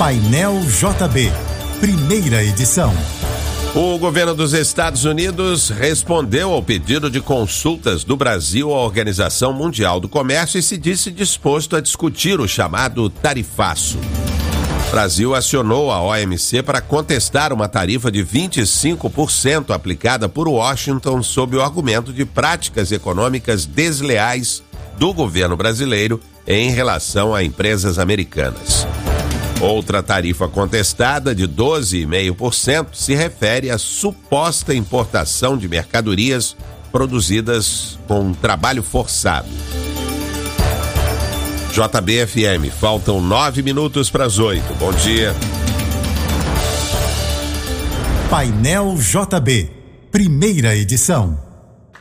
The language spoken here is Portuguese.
Painel JB, primeira edição. O governo dos Estados Unidos respondeu ao pedido de consultas do Brasil à Organização Mundial do Comércio e se disse disposto a discutir o chamado tarifaço. O Brasil acionou a OMC para contestar uma tarifa de 25% aplicada por Washington sob o argumento de práticas econômicas desleais do governo brasileiro em relação a empresas americanas. Outra tarifa contestada, de 12,5%, se refere à suposta importação de mercadorias produzidas com trabalho forçado. JBFM, faltam 9 minutos para as 8. Bom dia. Painel JB, primeira edição.